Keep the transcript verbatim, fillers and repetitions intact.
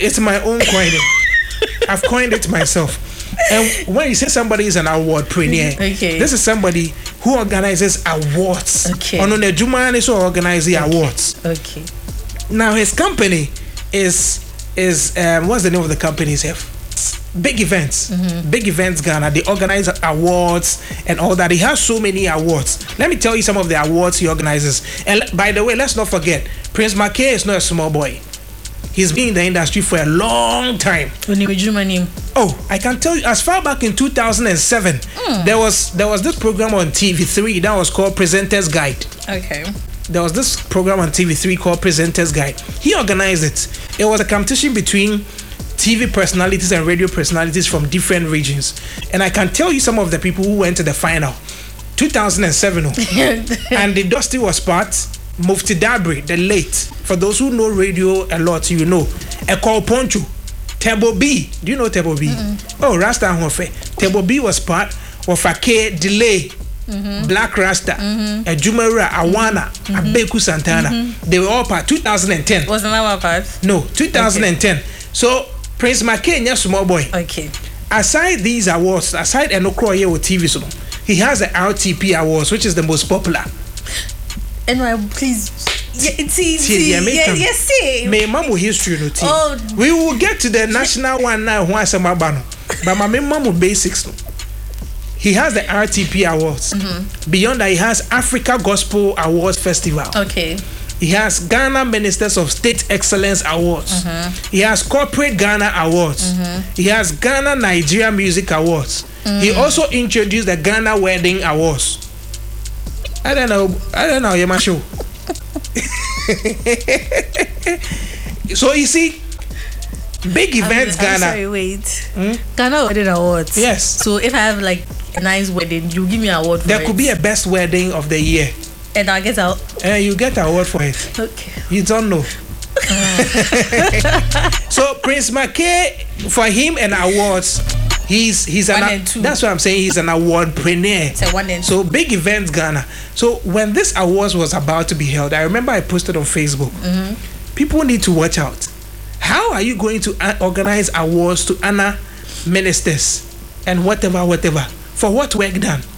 It's my own coining. I've coined it myself. And when you say somebody is an award premier, okay. this is somebody who organizes awards. Okay. On the Jumani so organizing okay. awards. Okay. Now his company is is um, what's the name of the company? Have Big Events. Mm-hmm. Big Events Ghana. They organize awards and all that. He has so many awards. Let me tell you some of the awards he organizes. And by the way, let's not forget, Prince Mackay is not a small boy. He's been in the industry for a long time. Oh, I can tell you, as far back in two thousand seven, mm. there was there was this program on T V three that was called Presenter's Guide. Okay. There was this program on T V three called Presenter's Guide. He organized it. It was a competition between T V personalities and radio personalities from different regions. And I can tell you some of the people who went to the final. two thousand seven. And the Dusty was part. Mufti Dabri, the late. For those who know radio a lot, you know. Eko Poncho. Tebo B. Do you know Tebo B? Mm-mm. Oh, Rasta Hofe. Tebo B was part of a K Delay. Mm-hmm. Black Rasta, mm-hmm. Jumera, Awana, mm-hmm. Abeku Santana. Mm-hmm. They were all part. two thousand ten. Wasn't our part? No, two thousand ten. Okay. So, Prince Mackay, yes, small boy. Okay. Aside these awards, aside Enokro here with T V, so he has the R T P Awards, which is the most popular. And I please, yeah, see, see, yeah, yes, see. May mamu history no team. Oh, we will get to the national one now. Who has a mabano? But my mamu basics. He has the R T P Awards. Mm-hmm. Beyond that, he has Africa Gospel Awards Festival. Okay. He has Ghana Ministers of State Excellence Awards. Mm-hmm. He has Corporate Ghana Awards. Mm-hmm. He has Ghana Nigeria Music Awards. Mm-hmm. He also introduced the Ghana Wedding Awards. I don't know. I don't know. You're my show. So you see, big events, I'm, I'm Ghana. Sorry, wait. Hmm? Ghana Wedding Awards. Yes. So if I have like a nice wedding, you give me an award for there it. There could be a best wedding of the year. And I get out. And uh, you get an award for it. Okay. You don't know. So Prince Mackay, for him and awards, he's he's one an and two. That's what I'm saying. He's an awardpreneur. So one and so big events Ghana. So when this awards was about to be held, I remember I posted on Facebook. Mm-hmm. People need to watch out. How are you going to organize awards to honor ministers and whatever, whatever? For what work done?